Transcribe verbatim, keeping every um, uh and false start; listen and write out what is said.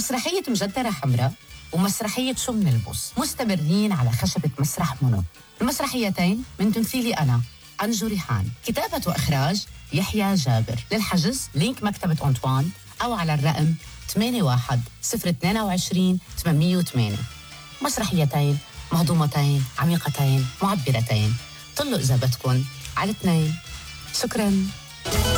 مسرحية مجدرة حمراء ومسرحية شو منلبس مستمرين على خشبة مسرح منى. المسرحيتين من تمثيلي أنا أنجو ريحان، كتابة وإخراج يحيى جابر. للحجز لينك مكتبة أنطوان أو على الرقم ثمانية واحد صفر اثنين عشرين ثمانمية وثمانية. مسرحيتين مهضومتين عميقتين معبرتين. طلوا إذا بدكن على الاثنين. شكراً.